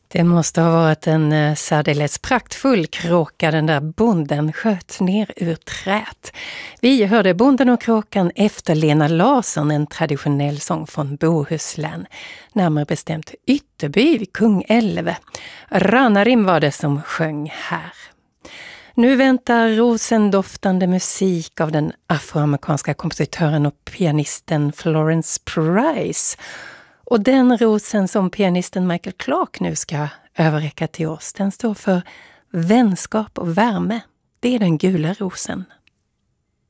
Det måste ha varit en särdeles praktfull kråka den där bonden sköt ner ur trät. Vi hörde Bonden och kråkan efter Lena Larsson, en traditionell sång från Bohuslän. Närmare bestämt Ytterby vid Kungälv. Ranarim var det som sjöng här. Nu väntar rosendoftande musik av den afroamerikanska kompositören och pianisten Florence Price. Och den rosen som pianisten Michael Clark nu ska överräcka till oss, den står för vänskap och värme. Det är den gula rosen.